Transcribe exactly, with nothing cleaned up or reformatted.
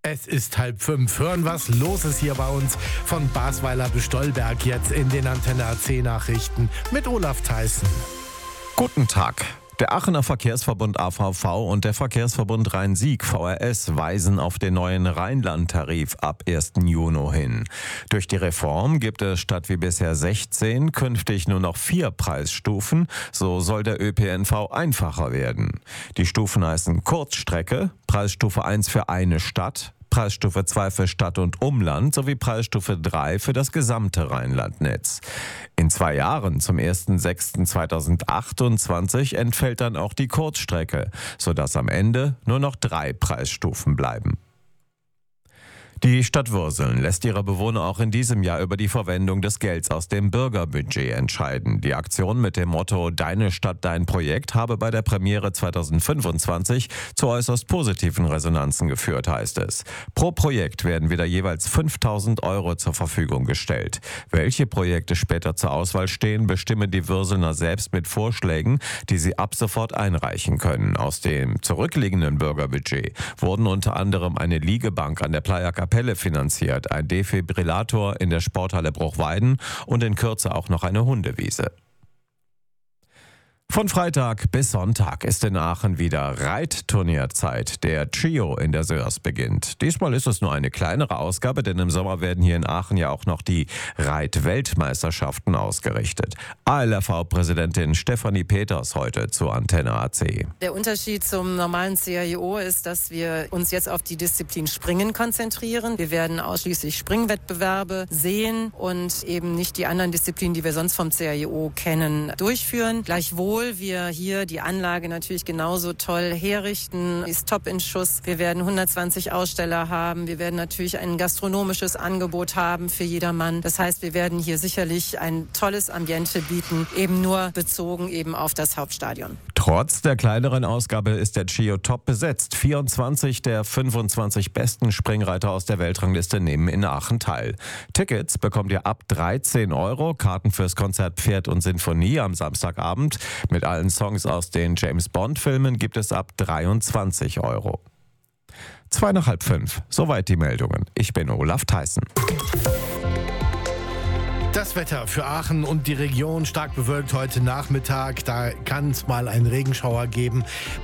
Es ist halb fünf. Hören, was los ist hier bei uns von Basweiler bis Stolberg jetzt in den Antenne A C Nachrichten mit Olaf Theissen. Guten Tag. Der Aachener Verkehrsverbund A V V und der Verkehrsverbund Rhein-Sieg V R S weisen auf den neuen Rheinland-Tarif ab ersten Juni hin. Durch die Reform gibt es statt wie bisher sechzehn künftig nur noch vier Preisstufen. So soll der Ö P N V einfacher werden. Die Stufen heißen Kurzstrecke, Preisstufe eins für eine Stadt, Preisstufe zwei für Stadt und Umland sowie Preisstufe drei für das gesamte Rheinlandnetz. In zwei Jahren, zum ersten sechsten zweitausendachtundzwanzig, entfällt dann auch die Kurzstrecke, sodass am Ende nur noch drei Preisstufen bleiben. Die Stadt Würseln lässt ihre Bewohner auch in diesem Jahr über die Verwendung des Gelds aus dem Bürgerbudget entscheiden. Die Aktion mit dem Motto »Deine Stadt, dein Projekt« habe bei der Premiere zweitausendfünfundzwanzig zu äußerst positiven Resonanzen geführt, heißt es. Pro Projekt werden wieder jeweils fünftausend Euro zur Verfügung gestellt. Welche Projekte später zur Auswahl stehen, bestimmen die Würselner selbst mit Vorschlägen, die sie ab sofort einreichen können. Aus dem zurückliegenden Bürgerbudget wurden unter anderem eine Liegebank an der Playa Kapelle finanziert, ein Defibrillator in der Sporthalle Bruchweiden und in Kürze auch noch eine Hundewiese. Von Freitag bis Sonntag ist in Aachen wieder Reitturnierzeit. Der Chio in der Sörs beginnt. Diesmal ist es nur eine kleinere Ausgabe, denn im Sommer werden hier in Aachen ja auch noch die Reitweltmeisterschaften ausgerichtet. A L R V-Präsidentin Stefanie Peters heute zur Antenne A C. Der Unterschied zum normalen C I O ist, dass wir uns jetzt auf die Disziplin Springen konzentrieren. Wir werden ausschließlich Springwettbewerbe sehen und eben nicht die anderen Disziplinen, die wir sonst vom C I O kennen, durchführen. Gleichwohl wir hier die Anlage natürlich genauso toll herrichten, ist top in Schuss. Wir werden hundertzwanzig Aussteller haben. Wir werden natürlich ein gastronomisches Angebot haben für jedermann. Das heißt, wir werden hier sicherlich ein tolles Ambiente bieten, eben nur bezogen eben auf das Hauptstadion. Trotz der kleineren Ausgabe ist der Chio top besetzt. vierundzwanzig der fünfundzwanzig besten Springreiter aus der Weltrangliste nehmen in Aachen teil. Tickets bekommt ihr ab dreizehn Euro. Karten fürs Konzert Pferd und Sinfonie am Samstagabend mit allen Songs aus den James-Bond-Filmen gibt es ab dreiundzwanzig Euro. Zwei nach halb fünf. Soweit die Meldungen. Ich bin Olaf Theissen. Das Wetter für Aachen und die Region stark bewölkt heute Nachmittag. Da kann es mal einen Regenschauer geben.